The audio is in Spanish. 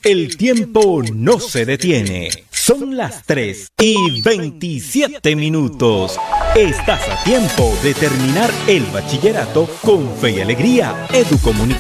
El tiempo no se detiene. Son las 3:27. Estás a tiempo de terminar el bachillerato con fe y alegría. Educomunicación.